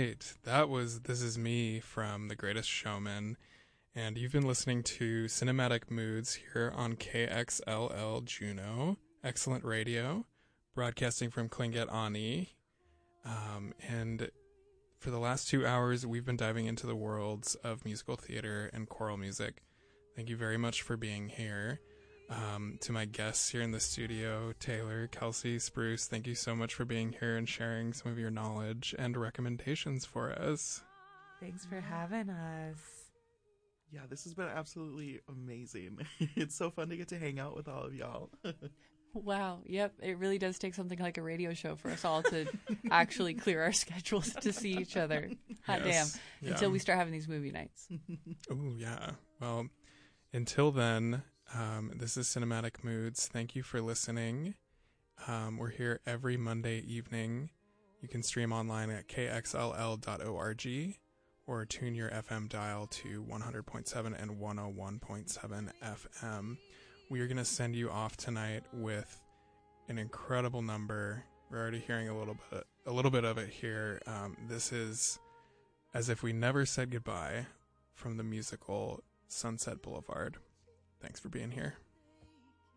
right. This Is Me from The Greatest Showman. And you've been listening to Cinematic Moods here on KXLL Juneau. Excellent radio, broadcasting from Clinget Ani. And for the last 2 hours, we've been diving into the worlds of musical theater and choral music. Thank you very much for being here. To my guests here in the studio, Taylor, Kelsey, Spruce, thank you so much for being here and sharing some of your knowledge and recommendations for us. Thanks for having us. Yeah, this has been absolutely amazing. It's so fun to get to hang out with all of y'all. Wow. Yep. It really does take something like a radio show for us all to actually clear our schedules to see each other. Hot damn. Yeah. Until we start having these movie nights. Oh, yeah. Well, until then, this is Cinematic Moods. Thank you for listening. We're here every Monday evening. You can stream online at kxll.org or tune your FM dial to 100.7 and 101.7 FM. We are going to send you off tonight with an incredible number. We're already hearing a little bit of it here. This is As If We Never Said Goodbye from the musical Sunset Boulevard. Thanks for being here.